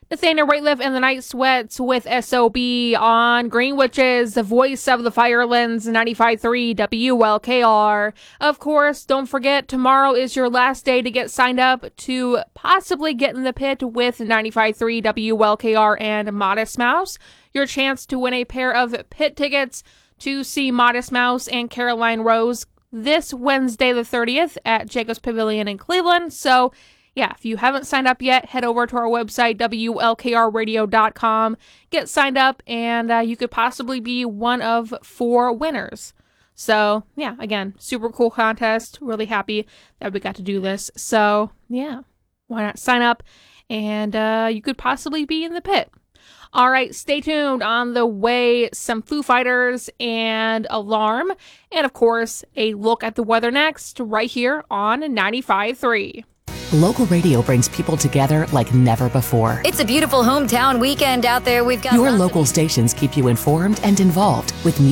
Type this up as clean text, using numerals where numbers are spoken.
Nathaniel Rateliff and the Night Sweats with SOB on Greenwich's the voice of the Firelands 95.3 WLKR. Of course, don't forget, tomorrow is your last day to get signed up to possibly get in the pit with 95.3 WLKR and Modest Mouse. Your chance to win a pair of pit tickets to see Modest Mouse and Caroline Rose this Wednesday the 30th at Jacobs Pavilion in Cleveland. So yeah, if you haven't signed up yet, head over to our website, WLKRradio.com, get signed up, and you could possibly be one of 4 winners. So, yeah, again, super cool contest. Really happy that we got to do this. So, yeah, why not sign up, and you could possibly be in the pit. All right, stay tuned. On the way, some Foo Fighters and Alarm, and, of course, a look at the weather next, right here on 95.3. Local radio brings people together like never before. It's a beautiful hometown weekend out there. We've got Your local stations keep you informed and involved with